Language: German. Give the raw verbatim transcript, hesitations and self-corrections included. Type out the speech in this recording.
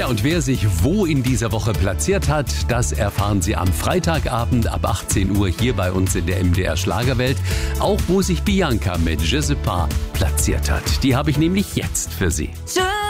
Ja, und wer sich wo in dieser Woche platziert hat, das erfahren Sie am Freitagabend ab achtzehn Uhr hier bei uns in der M D R Schlagerwelt. Auch wo sich Bianca mit Je sais pas platziert hat. Die habe ich nämlich jetzt für Sie.